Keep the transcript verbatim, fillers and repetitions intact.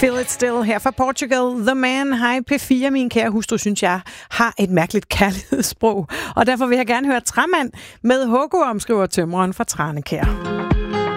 Feel It Still her fra Portugal. The Man. Hej P fire, min kære hustru, synes jeg har et mærkeligt kærlighedssprog. Og derfor vil jeg gerne høre Træmand med Hugo, omskriver tømreren fra Tranekær.